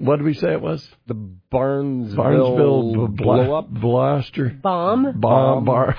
what did we say it was? The Barnesville blow-up? Blaster. Bomb? Bar.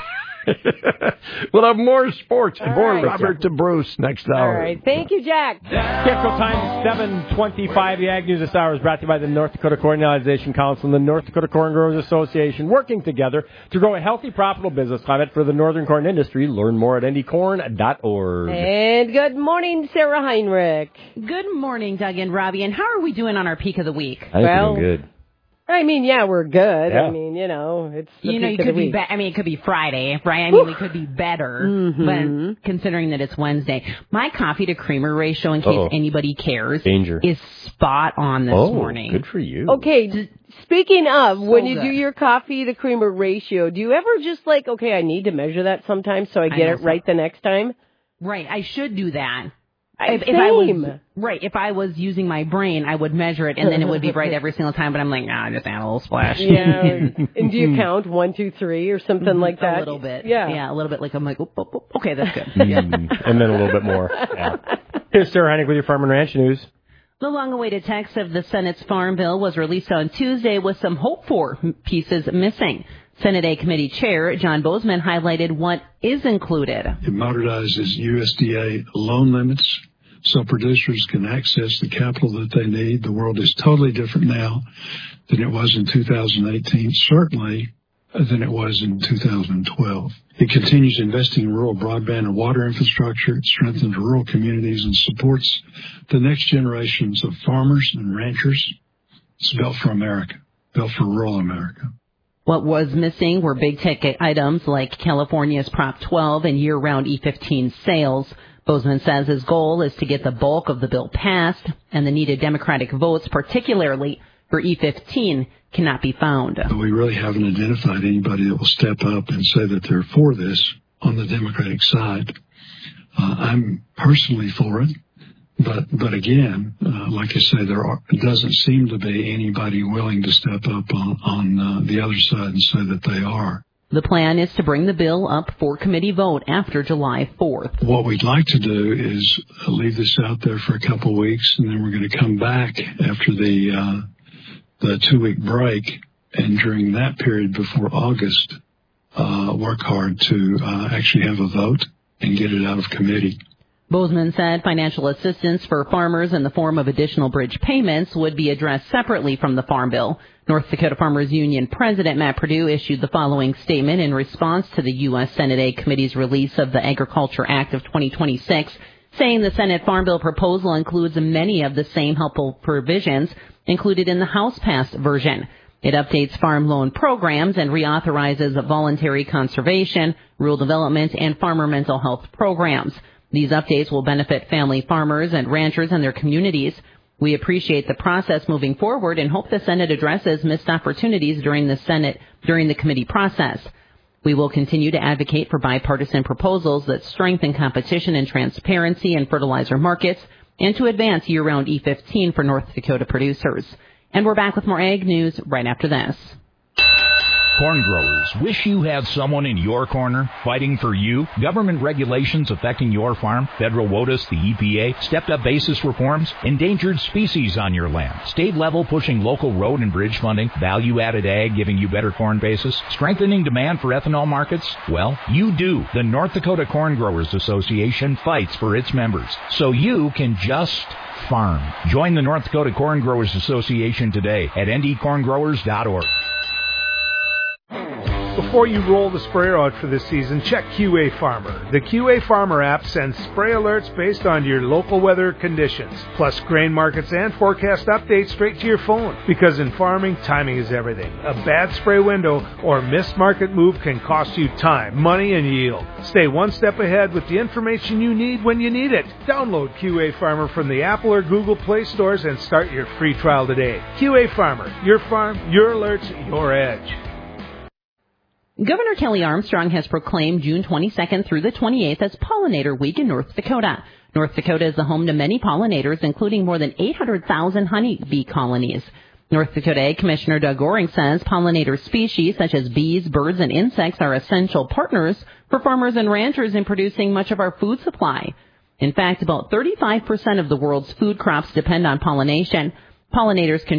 We'll have more sports and more right, Robert to Bruce next hour. All right. Thank you, Jack. Schedule time 7:25. The Ag News this hour is brought to you by the North Dakota Corn Annualization Council and the North Dakota Corn Growers Association, working together to grow a healthy, profitable business climate for the northern corn industry. Learn more at ndcorn.org. And good morning, Sarah Heinrich. Good morning, Doug and Robbie. And how are we doing on our peak of the week? I think we're doing good. I mean, yeah, we're good. Yeah. I mean, it's the You peak of could the be week. it could be Friday, right? I mean, we could be better, but considering that it's Wednesday. My coffee to creamer ratio, in case anybody cares, is spot on this morning. Good for you. Okay, speaking of, when you good. do your coffee to creamer ratio, do you ever just I need to measure that sometimes so I get it right the next time? Right, I should do that. Same. If I was using my brain, I would measure it, and then it would be right every single time, but I'm like, just add a little splash. Yeah. And do you count 1, 2, 3 or something like that? A little bit. Yeah. A little bit. Like, I'm like, okay, that's good. And then a little bit more. Yeah. Here's Sarah Heineck with your Farm and Ranch News. The long-awaited text of the Senate's Farm Bill was released on Tuesday with some hoped-for pieces missing. Senate A Committee Chair John Bozeman highlighted what is included. It modernizes USDA loan limits so producers can access the capital that they need. The world is totally different now than it was in 2018, certainly than it was in 2012. It continues investing in rural broadband and water infrastructure. It strengthens rural communities and supports the next generations of farmers and ranchers. It's built for America, built for rural America. What was missing were big-ticket items like California's Prop 12 and year-round E15 sales. Bozeman says his goal is to get the bulk of the bill passed, and the needed Democratic votes, particularly for E15, cannot be found. But we really haven't identified anybody that will step up and say that they're for this on the Democratic side. I'm personally for it. But again, like I say, it doesn't seem to be anybody willing to step up on the other side and say that they are. The plan is to bring the bill up for committee vote after July 4th. What we'd like to do is leave this out there for a couple of weeks, and then we're going to come back after the 2-week break, and during that period before August, work hard to actually have a vote and get it out of committee. Bozeman said financial assistance for farmers in the form of additional bridge payments would be addressed separately from the Farm Bill. North Dakota Farmers Union President Matt Perdue issued the following statement in response to the U.S. Senate A Committee's release of the Agriculture Act of 2026, saying the Senate Farm Bill proposal includes many of the same helpful provisions included in the House-passed version. It updates farm loan programs and reauthorizes voluntary conservation, rural development, and farmer mental health programs. These updates will benefit family farmers and ranchers and their communities. We appreciate the process moving forward and hope the Senate addresses missed opportunities during the committee process. We will continue to advocate for bipartisan proposals that strengthen competition and transparency in fertilizer markets and to advance year-round E15 for North Dakota producers. And we're back with more Ag News right after this. Corn growers, wish you had someone in your corner fighting for you? Government regulations affecting your farm, federal WOTUS, the EPA, stepped-up basis reforms, endangered species on your land, state level pushing local road and bridge funding, value-added ag giving you better corn basis, strengthening demand for ethanol markets? Well, you do. The North Dakota Corn Growers Association fights for its members, so you can just farm. Join the North Dakota Corn Growers Association today at ndcorngrowers.org. Before you roll the sprayer out for this season, check QA Farmer. The QA Farmer app sends spray alerts based on your local weather conditions, plus grain markets and forecast updates straight to your phone. Because in farming, timing is everything. A bad spray window or missed market move can cost you time, money, and yield. Stay one step ahead with the information you need when you need it. Download QA Farmer from the Apple or Google Play stores and start your free trial today. QA Farmer, your farm, your alerts, your edge. Governor Kelly Armstrong has proclaimed June 22nd through the 28th as Pollinator Week in North Dakota. North Dakota is the home to many pollinators, including more than 800,000 honeybee colonies. North Dakota Ag Commissioner Doug Goring says pollinator species such as bees, birds, and insects are essential partners for farmers and ranchers in producing much of our food supply. In fact, about 35% of the world's food crops depend on pollination. Pollinators